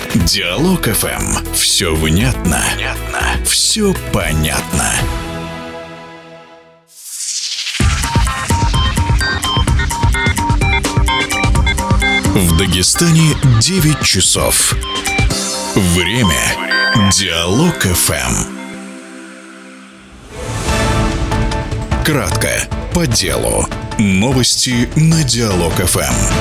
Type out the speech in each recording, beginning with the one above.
Диалог ФМ. Все внятно. Все понятно. В Дагестане 9 часов. Время. Диалог ФМ. Кратко, по делу. Новости на Диалог ФМ.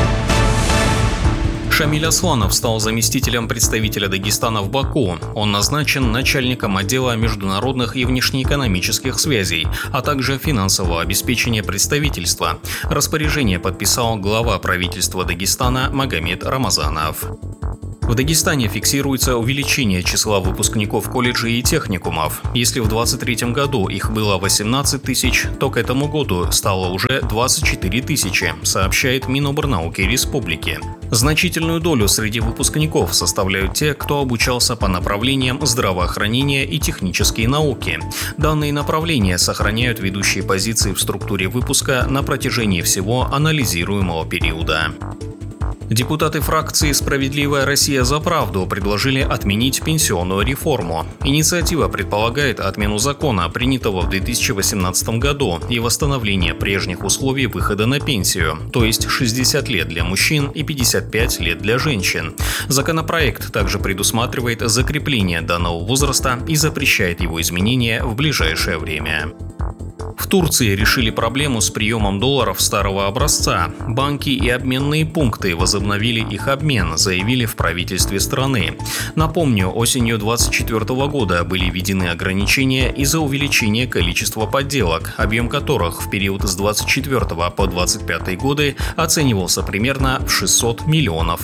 Шамиль Асланов стал заместителем представителя Дагестана в Баку. Он назначен начальником отдела международных и внешнеэкономических связей, а также финансового обеспечения представительства. Распоряжение подписал глава правительства Дагестана Магомед Рамазанов. В Дагестане фиксируется увеличение числа выпускников колледжей и техникумов. Если в 2023 году их было 18 тысяч, то к этому году стало уже 24 тысячи, сообщает Минобрнауки Республики. Значительную долю среди выпускников составляют те, кто обучался по направлениям здравоохранения и технические науки. Данные направления сохраняют ведущие позиции в структуре выпуска на протяжении всего анализируемого периода. Депутаты фракции «Справедливая Россия за правду» предложили отменить пенсионную реформу. Инициатива предполагает отмену закона, принятого в 2018 году, и восстановление прежних условий выхода на пенсию, то есть 60 лет для мужчин и 55 лет для женщин. Законопроект также предусматривает закрепление данного возраста и запрещает его изменения в ближайшее время. В Турции решили проблему с приемом долларов старого образца. Банки и обменные пункты возобновили их обмен, заявили в правительстве страны. Напомню, осенью 2024 года были введены ограничения из-за увеличения количества подделок, объем которых в период с 24 по 25 годы оценивался примерно в $600 миллионов.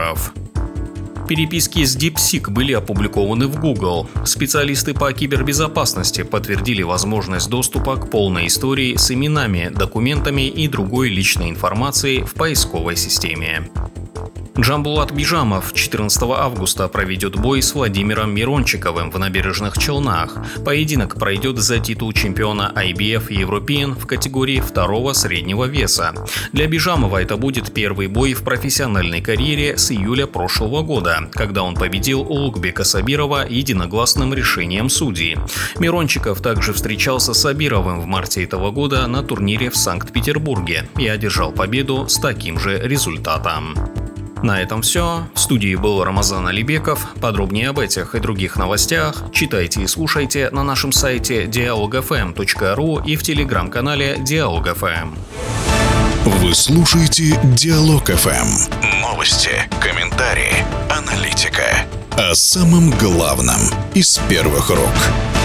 Переписки с DeepSeek были опубликованы в Google. Специалисты по кибербезопасности подтвердили возможность доступа к полной истории с именами, документами и другой личной информацией в поисковой системе. Джамбулат Бижамов 14 августа проведет бой с Владимиром Мирончиковым в Набережных Челнах. Поединок пройдет за титул чемпиона IBF European в категории второго среднего веса. Для Бижамова это будет первый бой в профессиональной карьере с июля прошлого года, когда он победил Улугбека Сабирова единогласным решением судей. Мирончиков также встречался с Сабировым в марте этого года на турнире в Санкт-Петербурге и одержал победу с таким же результатом. На этом все. В студии был Рамазан Алибеков. Подробнее об этих и других новостях читайте и слушайте на нашем сайте dialogfm.ru и в телеграм-канале Диалог ФМ. Вы слушаете Диалог ФМ. Новости, комментарии, аналитика. О самом главном из первых рук.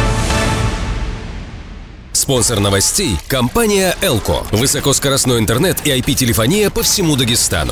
Спонсор новостей – компания «Элко». Высокоскоростной интернет и IP-телефония по всему Дагестану.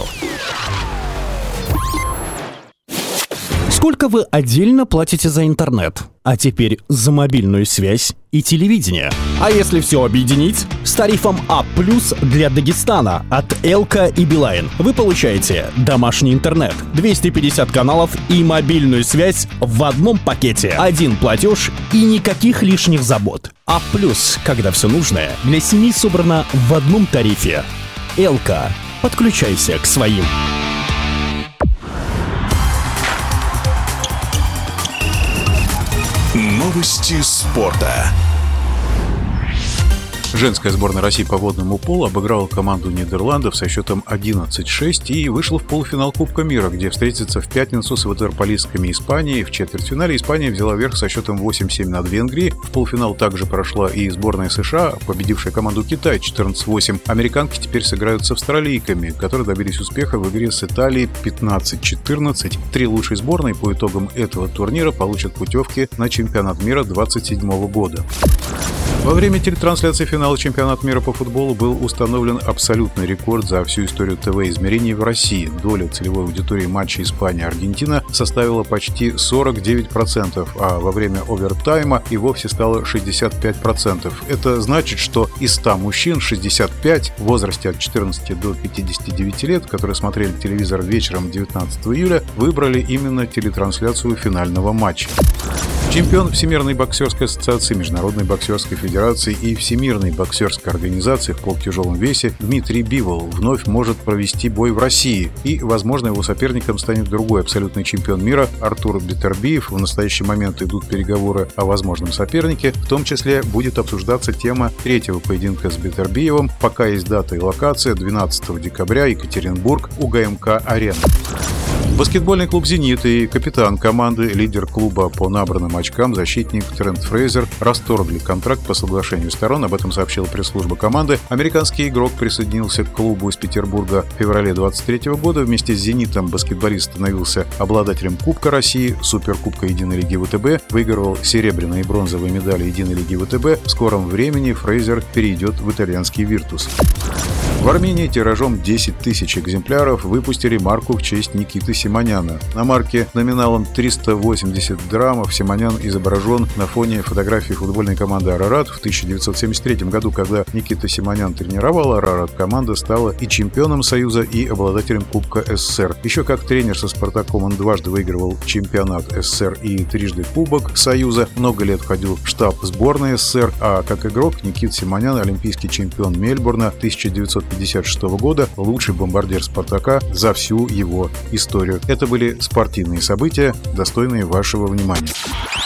Сколько вы отдельно платите за интернет? А теперь за мобильную связь и телевидение. А если все объединить? С тарифом А+ для Дагестана от Элка и Билайн вы получаете домашний интернет, 250 каналов и мобильную связь в одном пакете. Один платеж и никаких лишних забот. А+, когда все нужное для семьи собрано в одном тарифе. Элка. Подключайся к своим. Новости спорта. Женская сборная России по водному полу обыграла команду Нидерландов со счетом 11-6 и вышла в полуфинал Кубка мира, где встретится в пятницу с ватерполистками Испании. В четвертьфинале Испания взяла верх со счетом 8-7 над Венгрией. В полуфинал также прошла и сборная США, победившая команду Китая 14-8. Американки теперь сыграют с австралийками, которые добились успеха в игре с Италией 15-14. Три лучшие сборные по итогам этого турнира получат путевки на чемпионат мира 2027 года. Во время телетрансляции финала чемпионата мира по футболу был установлен абсолютный рекорд за всю историю ТВ-измерений в России. Доля целевой аудитории матча Испания-Аргентина составила почти 49%, а во время овертайма и вовсе стало 65%. Это значит, что из 100 мужчин 65 в возрасте от 14 до 59 лет, которые смотрели телевизор вечером 19 июля, выбрали именно телетрансляцию финального матча. Чемпион Всемирной боксерской ассоциации, Международной боксерской федерации и Всемирной боксерской организации в полутяжелом весе Дмитрий Бивол вновь может провести бой в России. И, возможно, его соперником станет другой абсолютный чемпион мира Артур Бетербиев. В настоящий момент идут переговоры о возможном сопернике. В том числе будет обсуждаться тема третьего поединка с Бетербиевым. Пока есть дата и локация. 12 декабря, Екатеринбург, УГМК-арена. Баскетбольный клуб «Зенит» и капитан команды, лидер клуба по набранным очкам, защитник Трент Фрейзер расторгли контракт по соглашению сторон. Об этом сообщила пресс-служба команды. Американский игрок присоединился к клубу из Петербурга в феврале 2023 года. Вместе с «Зенитом» баскетболист становился обладателем Кубка России, Суперкубка Единой лиги ВТБ, выигрывал серебряные и бронзовые медали Единой лиги ВТБ. В скором времени Фрейзер перейдет в итальянский «Виртус». В Армении тиражом 10 тысяч экземпляров выпустили марку в честь Никиты Симоняна. На марке номиналом 380 драмов Симонян изображен на фоне фотографии футбольной команды «Арарат». В 1973 году, когда Никита Симонян тренировал «Арарат», команда стала и чемпионом Союза, и обладателем Кубка СССР. Еще как тренер со «Спартаком» он дважды выигрывал чемпионат СССР и трижды Кубок Союза. Много лет входил в штаб сборной СССР, а как игрок Никита Симонян — олимпийский чемпион Мельбурна 1956 года, лучший бомбардир «Спартака» за всю его историю. Это были спортивные события, достойные вашего внимания.